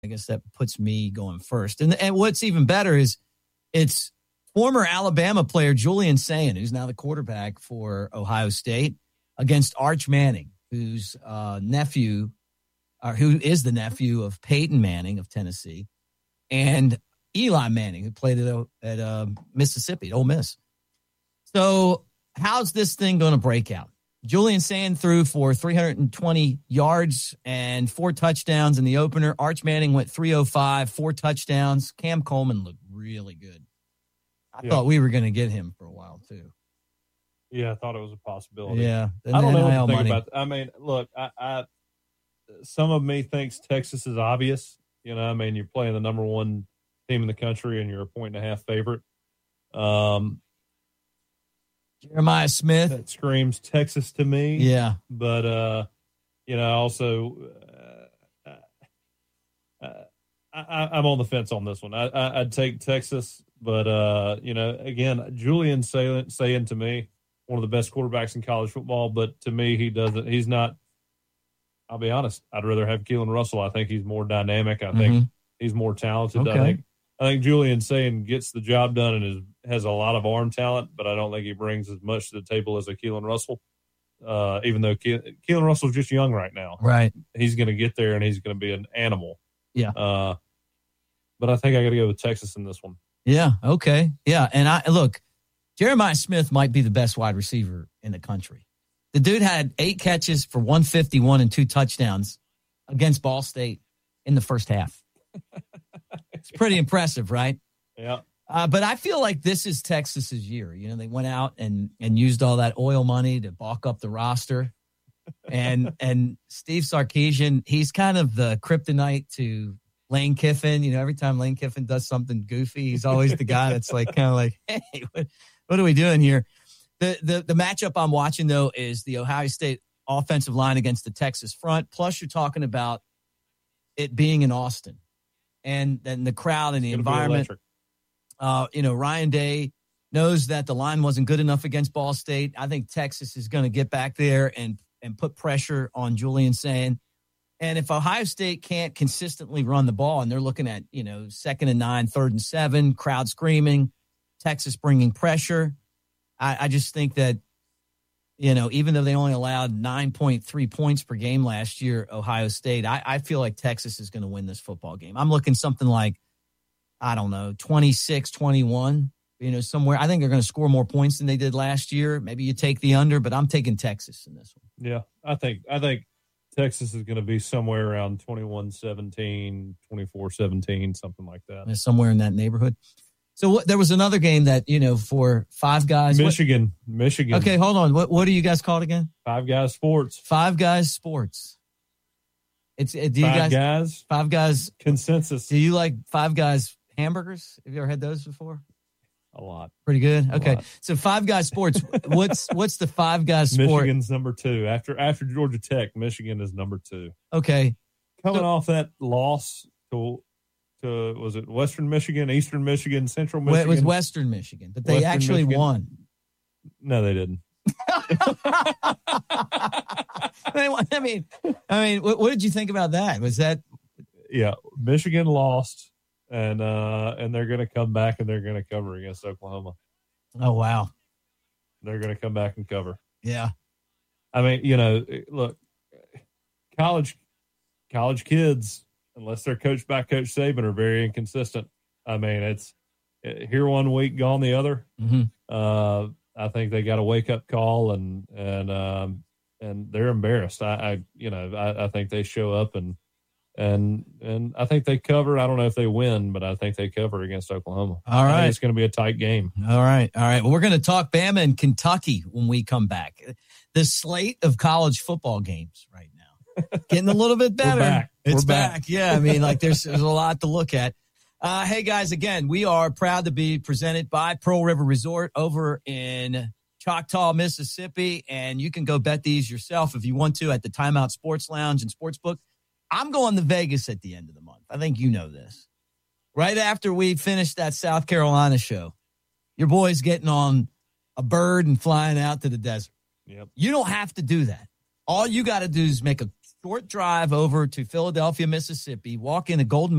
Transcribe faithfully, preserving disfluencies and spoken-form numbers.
I guess that puts me going first. And, and what's even better is it's former Alabama player Julian Sayin, who's now the quarterback for Ohio State, against Arch Manning, whose uh, nephew, or who is the nephew of Peyton Manning of Tennessee, and Eli Manning, who played at, at uh, Mississippi, at Ole Miss. So how's this thing going to break out? Julian Sayin threw for three hundred twenty yards and four touchdowns in the opener. Arch Manning went three oh five, four touchdowns. Cam Coleman looked really good. I yeah. thought we were going to get him for a while, too. Yeah, I thought it was a possibility. Yeah. I don't know what to think about that. I mean, look, I, I some of me thinks Texas is obvious. You know, I mean, you're playing the number one team in the country and you're a point and a half favorite. Um, Jeremiah Smith. That screams Texas to me. Yeah. But, uh, you know, also, uh, uh, I, I'm on the fence on this one. I, I, I'd take Texas, but, uh, you know, again, Julian Sayin, saying to me, one of the best quarterbacks in college football, but to me, he doesn't, he's not, I'll be honest, I'd rather have Keelan Russell. I think he's more dynamic. I mm-hmm. think he's more talented. Okay. I think I think Julian Sayin gets the job done and is, has a lot of arm talent, but I don't think he brings as much to the table as a Keelan Russell, uh, even though Ke- Keelan Russell's just young right now. Right. He's going to get there, and he's going to be an animal. Yeah. Uh, but I think I got to go with Texas in this one. Yeah, okay. Yeah, and I look, Jeremiah Smith might be the best wide receiver in the country. The dude had eight catches for one fifty-one and two touchdowns against Ball State in the first half. It's pretty impressive, right? Yeah. Uh, but I feel like this is Texas's year. You know, they went out and, and used all that oil money to bulk up the roster. And and Steve Sarkisian, he's kind of the kryptonite to Lane Kiffin. You know, every time Lane Kiffin does something goofy, he's always the guy that's like kind of like, hey, what, what are we doing here? The, the the matchup I'm watching, though, is the Ohio State offensive line against the Texas front. Plus, you're talking about it being in Austin. And then the crowd and the environment. Uh, you know, Ryan Day knows that the line wasn't good enough against Ball State. I think Texas is going to get back there and and put pressure on Julian Sayin. And if Ohio State can't consistently run the ball, and they're looking at, you know, second and nine, third and seven, crowd screaming, Texas bringing pressure, I, I just think that, you know, even though they only allowed nine point three points per game last year, Ohio State, I, I feel like Texas is going to win this football game. I'm looking something like, I don't know, twenty-six twenty-one, you know, somewhere. I think they're going to score more points than they did last year. Maybe you take the under, but I'm taking Texas in this one. Yeah, I think I think Texas is going to be somewhere around twenty-one seventeen, twenty-four seventeen, something like that. Somewhere in that neighborhood. So what, there was another game that, you know, for Five Guys. Michigan. What, Michigan. Okay, hold on. What what do you guys call it again? Five Guys Sports. Five Guys Sports. It's it, do you Five guys, Guys. Five Guys. Consensus. Do you like Five Guys hamburgers? Have you ever had those before? A lot. Pretty good. A okay. lot. So Five Guys Sports. what's what's the Five Guys Sport? Michigan's number two. After after Georgia Tech, Michigan is number two. Okay. Coming so, off that loss to to was it Western Michigan, Eastern Michigan, Central Michigan? It was Western Michigan, but they Western actually Michigan. won. No, they didn't. I mean, I mean, what, what did you think about that? Was that? Yeah, Michigan lost, and uh, and they're going to come back and they're going to cover against Oklahoma. Oh wow, they're going to come back and cover. Yeah, I mean, you know, look, college college kids, unless they're coached by Coach Saban, are very inconsistent. I mean, it's here one week, gone the other. Mm-hmm. Uh, I think they got a wake up call, and and um, and they're embarrassed. I, I you know, I, I think they show up and and and I think they cover. I don't know if they win, but I think they cover against Oklahoma. All right, it's going to be a tight game. All right, all right. Well, we're going to talk Bama and Kentucky when we come back. The slate of college football games right now getting a little bit better. We're back. It's we're back. back. Yeah, I mean, like there's there's a lot to look at. Uh, hey, guys, again, we are proud to be presented by Pearl River Resort over in Choctaw, Mississippi, and you can go bet these yourself if you want to at the Timeout Sports Lounge and Sportsbook. I'm going to Vegas at the end of the month. I think you know this. Right after we finish that South Carolina show, your boy's getting on a bird and flying out to the desert. Yep. You don't have to do that. All you got to do is make a short drive over to Philadelphia, Mississippi, walk into Golden